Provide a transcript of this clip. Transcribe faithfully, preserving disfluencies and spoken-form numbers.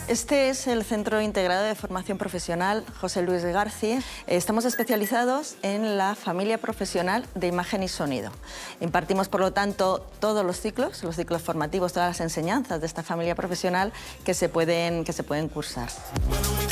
Este es el Centro Integrado de Formación Profesional José Luis García. Estamos especializados en la familia profesional de imagen y sonido. Impartimos, por lo tanto, todos los ciclos, los ciclos formativos, todas las enseñanzas de esta familia profesional que se pueden, que se pueden cursar.